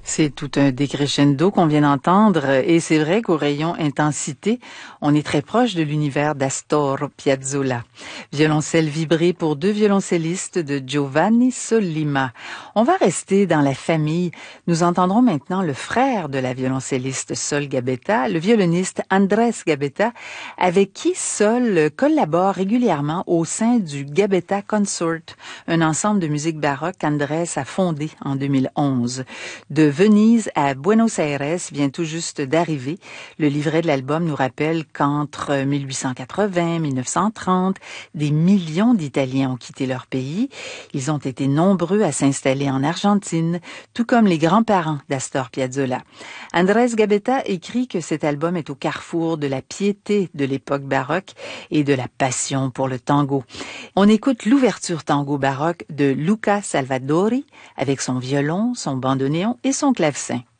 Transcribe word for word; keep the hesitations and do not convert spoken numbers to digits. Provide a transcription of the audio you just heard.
C'est tout un décrescendo qu'on vient d'entendre et c'est vrai qu'au rayon intensité, on est très proche de l'univers d'Astor Piazzolla. Violoncelle vibré pour deux violoncellistes de Giovanni Sollima. On va rester dans la famille. Nous entendrons maintenant le frère de la violoncelliste Sol Gabetta, le violoniste Andrés Gabetta, avec qui Sol collabore régulièrement au sein du Gabetta Consort, un ensemble de musique baroque qu'Andrés a fondé en deux mille onze. De Venise à Buenos Aires vient tout juste d'arriver. Le livret de l'album nous rappelle qu'entre mille huit cent quatre-vingts et mille neuf cent trente, des millions d'Italiens ont quitté leur pays. Ils ont été nombreux à s'installer en Argentine, tout comme les grands-parents d'Astor Piazzolla. Andrés Gabetta écrit que cet album est au carrefour de la piété de l'époque baroque et de la passion pour le tango. On écoute l'ouverture tango baroque de Luca Salvadori avec son violon, son bandoneon et son clavecin.